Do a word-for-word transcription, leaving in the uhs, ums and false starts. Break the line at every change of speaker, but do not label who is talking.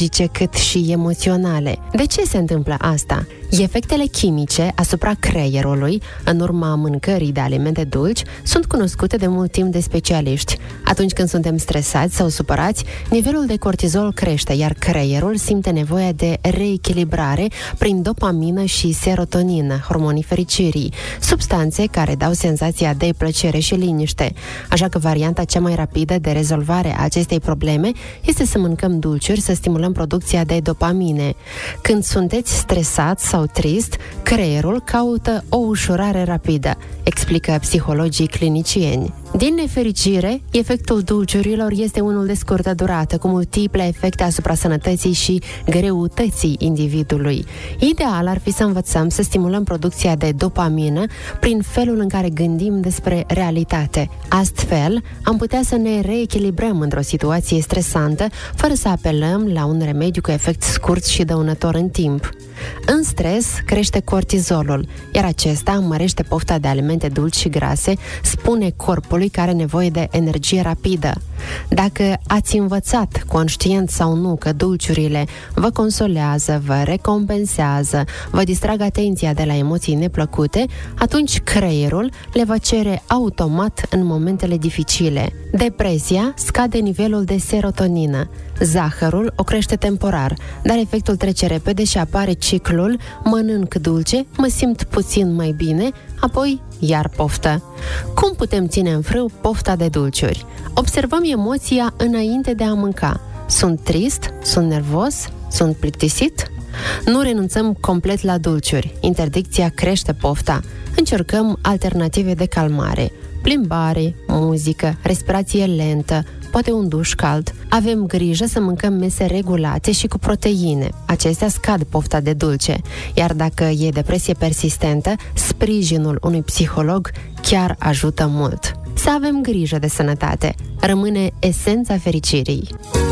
fiziologice cât și emoționale. De ce se întâmplă asta? Efectele chimice asupra creierului în urma mâncării de alimente dulci sunt cunoscute de mult timp de specialiști. Atunci când suntem stresați sau supărați, nivelul de cortizol crește, iar creierul simte nevoia de reechilibrare prin dopamină și serotonină, hormonii fericirii, substanțe care dau senzația de plăcere și liniște. Așa că varianta cea mai rapidă de rezolvare a acestei probleme este să mâncăm dulciuri, să stimulăm producția de dopamine. Când sunteți stresați sau trist, creierul caută o ușurare rapidă, explică psihologii clinicieni. Din nefericire, efectul dulciurilor este unul de scurtă durată, cu multiple efecte asupra sănătății și greutății individului. Ideal ar fi să învățăm să stimulăm producția de dopamină prin felul în care gândim despre realitate. Astfel, am putea să ne reechilibrăm într-o situație stresantă, fără să apelăm la un remediu cu efect scurt și dăunător în timp. În stres crește cortizolul, iar acesta mărește pofta de alimente dulci și grase, spune corpului că are nevoie de energie rapidă. Dacă ați învățat, conștient sau nu, că dulciurile vă consolează, vă recompensează, vă distrag atenția de la emoții neplăcute, atunci creierul le va cere automat în momentele dificile. Depresia scade nivelul de serotonină. Zahărul o crește temporar, dar efectul trece repede și apare ciclul mănânc dulce, mă simt puțin mai bine, apoi iar poftă. Cum putem ține în frâu pofta de dulciuri? Observăm emoția înainte de a mânca. Sunt trist? Sunt nervos? Sunt plictisit? Nu renunțăm complet la dulciuri. Interdicția crește pofta. Încercăm alternative de calmare. Plimbare, muzică, respirație lentă, poate un duș cald. Avem grijă să mâncăm mese regulate și cu proteine. Acestea scad pofta de dulce. Iar dacă e depresie persistentă, sprijinul unui psiholog chiar ajută mult. Să avem grijă de sănătate. Rămâne esența fericirii.